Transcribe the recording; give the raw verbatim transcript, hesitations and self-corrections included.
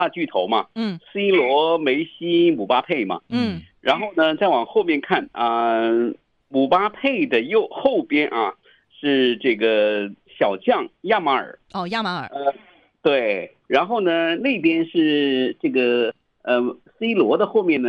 大巨头嘛， 嗯 ，C 罗、梅西、姆巴佩嘛， 嗯然后呢，再往后面看啊、呃姆巴佩的右后边啊是这个小将亚马尔， 哦，亚马尔， 呃，对，然后呢那边是这个呃 C 罗的后面呢。